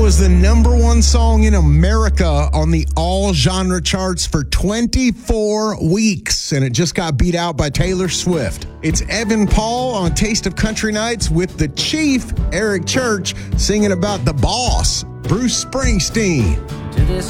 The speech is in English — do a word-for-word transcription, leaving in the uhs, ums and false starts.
was the number one song in America on the all genre charts for twenty-four weeks, and it just got beat out by Taylor Swift. It's Evan Paul on Taste of Country Nights with the Chief, Eric Church, singing about the boss, Bruce Springsteen.